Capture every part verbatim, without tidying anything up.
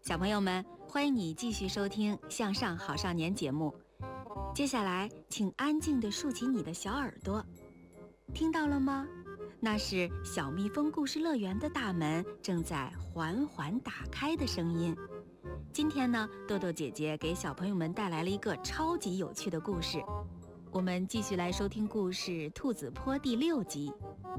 小朋友们，欢迎你继续收听《向上好少年》节目。接下来，请安静地竖起你的小耳朵，听到了吗？那是小蜜蜂故事乐园的大门正在缓缓打开的声音。今天呢，豆豆姐姐给小朋友们带来了一个超级有趣的故事。我们继续来收听故事《兔子坡》第六集。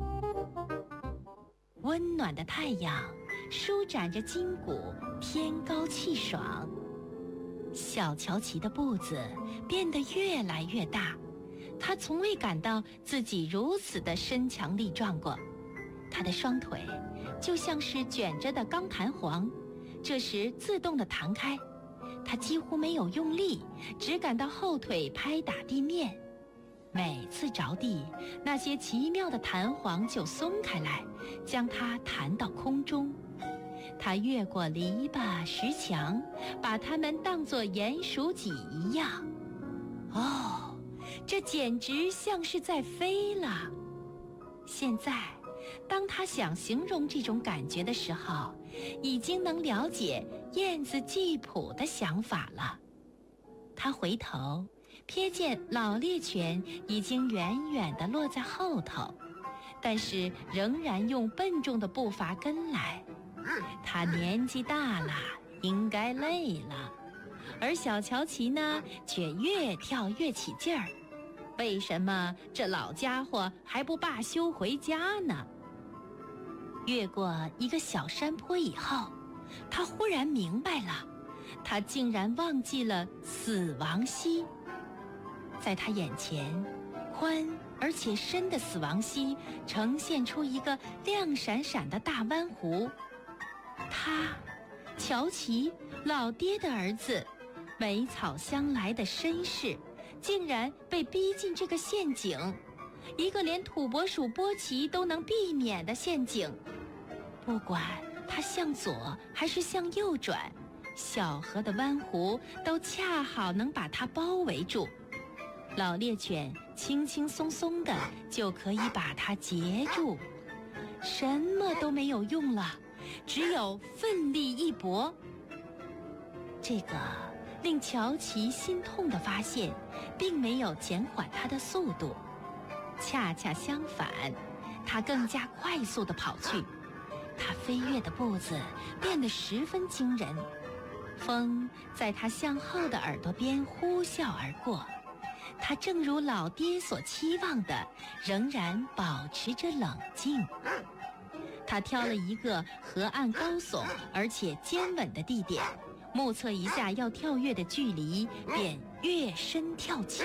温暖的太阳舒展着筋骨，天高气爽。小乔琪的步子变得越来越大，他从未感到自己如此的身强力壮过。他的双腿就像是卷着的钢弹簧，这时自动地弹开。他几乎没有用力，只感到后腿拍打地面。每次着地，那些奇妙的弹簧就松开来，将它弹到空中。他越过篱笆石墙，把它们当作鼹鼠脊一样。哦，这简直像是在飞了。现在当他想形容这种感觉的时候，已经能了解燕子季普的想法了。他回头瞥见老猎犬已经远远地落在后头，但是仍然用笨重的步伐跟来。他年纪大了，应该累了，而小乔琪呢，却越跳越起劲儿。为什么这老家伙还不罢休回家呢？越过一个小山坡以后，他忽然明白了，他竟然忘记了死亡溪。在他眼前，宽而且深的死亡溪呈现出一个亮闪闪的大湾湖。他，乔琪，老爹的儿子，没草香来的绅士，竟然被逼进这个陷阱，一个连土拨鼠波奇都能避免的陷阱。不管他向左还是向右转，小河的湾湖都恰好能把它包围住。老猎犬轻轻松松的就可以把它截住，什么都没有用了，只有奋力一搏。这个令乔琪心痛的发现并没有减缓他的速度，恰恰相反，他更加快速地跑去。他飞跃的步子变得十分惊人，风在他向后的耳朵边呼啸而过。他正如老爹所期望的，仍然保持着冷静。他挑了一个河岸高耸而且坚稳的地点，目测一下要跳跃的距离，便跃身跳起。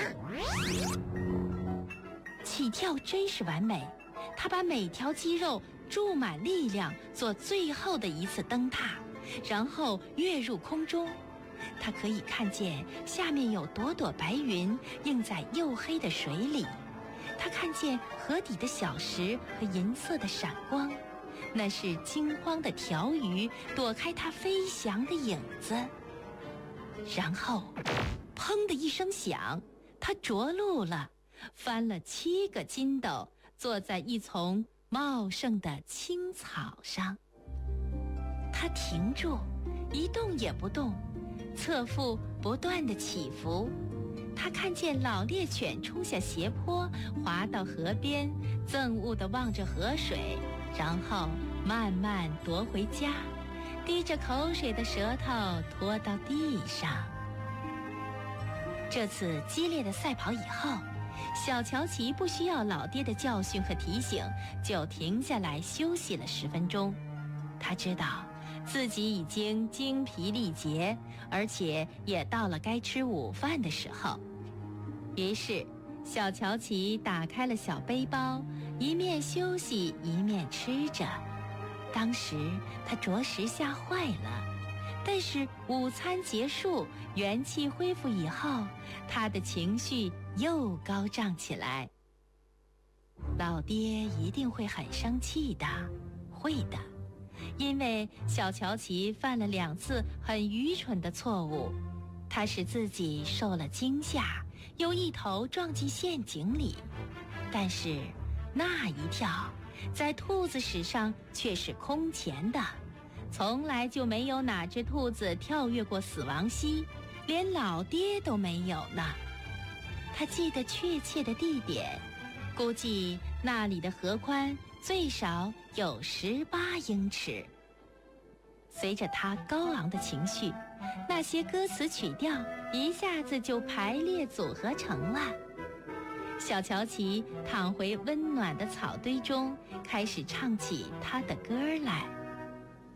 起跳真是完美，他把每条肌肉注满力量，做最后的一次蹬踏，然后跃入空中。他可以看见下面有朵朵白云映在黝黑的水里，他看见河底的小石和银色的闪光，那是惊慌的条鱼躲开它飞翔的影子。然后砰的一声响，他着陆了，翻了七个筋斗，坐在一丛茂盛的青草上。他停住，一动也不动，侧腹不断地起伏。他看见老猎犬冲下斜坡，滑到河边，憎恶地望着河水，然后慢慢踱回家，滴着口水的舌头拖到地上。这次激烈的赛跑以后，小乔琪不需要老爹的教训和提醒，就停下来休息了十分钟。他知道自己已经精疲力竭，而且也到了该吃午饭的时候。于是小乔琪打开了小背包，一面休息一面吃着。当时他着实吓坏了，但是午餐结束，元气恢复以后，他的情绪又高涨起来。老爹一定会很生气的，会的，因为小乔琪犯了两次很愚蠢的错误，他使自己受了惊吓，又一头撞进陷阱里。但是那一跳在兔子史上却是空前的， 从来就没有哪只兔子跳跃过死亡溪，连老爹都没有呢。他记得确切的地点，估计那里的河宽最少有十八英尺。随着他高昂的情绪，那些歌词曲调一下子就排列组合成了。小乔琪躺回温暖的草堆中，开始唱起他的歌来。